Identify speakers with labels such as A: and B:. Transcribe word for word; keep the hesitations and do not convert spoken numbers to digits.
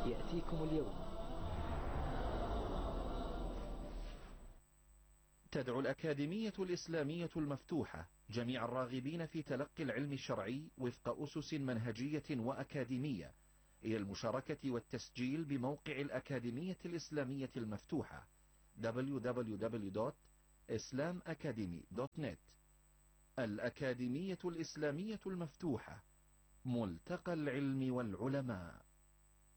A: يأتيكم اليوم.
B: تدعو الأكاديمية الإسلامية المفتوحة جميع الراغبين في تلقي العلم الشرعي وفق أسس منهجية وأكاديمية إلى المشاركة والتسجيل بموقع الأكاديمية الإسلامية المفتوحة دبليو دبليو دبليو دوت إسلام أكاديمي دوت نت. الأكاديمية الإسلامية المفتوحة، ملتقى العلم والعلماء.